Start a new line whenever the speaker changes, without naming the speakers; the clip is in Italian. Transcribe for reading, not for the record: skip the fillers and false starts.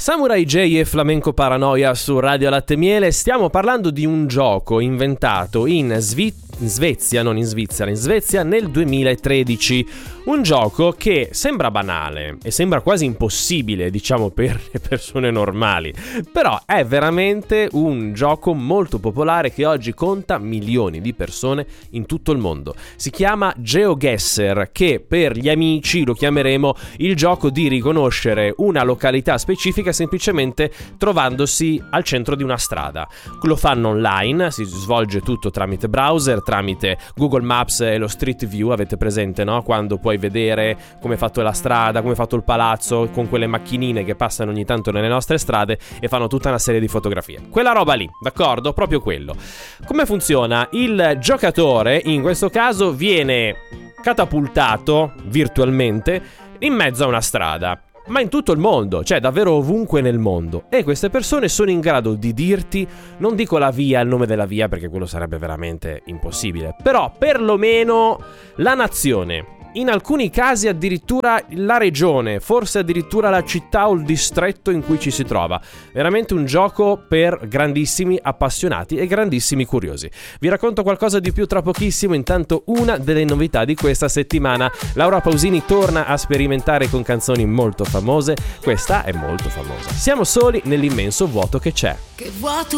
Samurai J e Flamenco Paranoia su Radio Latte Miele. Stiamo parlando di un gioco inventato in Svezia, non in Svizzera, in Svezia nel 2013. Un gioco che sembra banale e sembra quasi impossibile, diciamo, per le persone normali, però è veramente un gioco molto popolare che oggi conta milioni di persone in tutto il mondo. Si chiama GeoGuessr, che per gli amici lo chiameremo il gioco di riconoscere una località specifica semplicemente trovandosi al centro di una strada. Lo fanno online, si svolge tutto tramite browser, tramite Google Maps e lo Street View, avete presente, no? Quando puoi vedere come è fatto la strada, come è fatto il palazzo, con quelle macchinine che passano ogni tanto nelle nostre strade e fanno tutta una serie di fotografie. Quella roba lì, d'accordo? Proprio quello. Come funziona? Il giocatore, in questo caso, viene catapultato virtualmente in mezzo a una strada, ma in tutto il mondo, cioè davvero ovunque nel mondo, e queste persone sono in grado di dirti, non dico la via, il nome della via, perché quello sarebbe veramente impossibile, però perlomeno la nazione, in alcuni casi addirittura la regione, forse addirittura la città o il distretto in cui ci si trova. Veramente un gioco per grandissimi appassionati e grandissimi curiosi. Vi racconto qualcosa di più tra pochissimo. Intanto una delle novità di questa settimana: Laura Pausini torna a sperimentare con canzoni molto famose. Questa è molto famosa. Siamo soli nell'immenso vuoto che c'è.
Che vuoto